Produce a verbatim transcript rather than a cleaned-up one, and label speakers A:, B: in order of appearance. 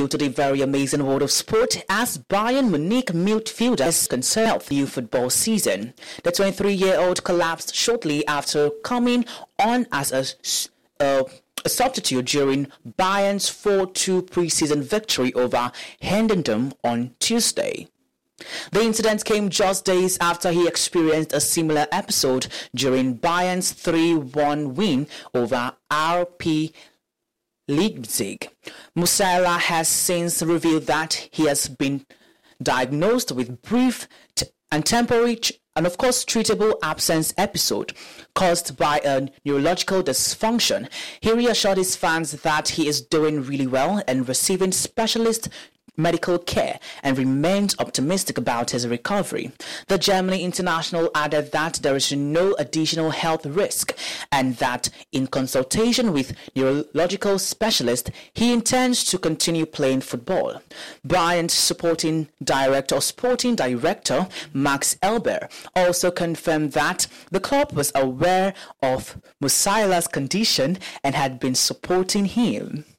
A: to the very amazing world of sport as Bayern Munich midfielder is concerned of the new football season. The twenty-three-year-old collapsed shortly after coming on as a, uh, a substitute during Bayern's four two preseason victory over Heidenheim on Tuesday. The incident came just days after he experienced a similar episode during Bayern's three one win over R B Leipzig. Musiala has since revealed that he has been diagnosed with brief t- and temporary ch- and of course treatable absence episode caused by a neurological dysfunction. He reassured his fans that he is doing really well and receiving specialist medical care and remains optimistic about his recovery. The Germany international added that there is no additional health risk and that in consultation with neurological specialists, he intends to continue playing football. Bayern's supporting director or sporting director Max Elber also confirmed that the club was aware of Musiala's condition and had been supporting him.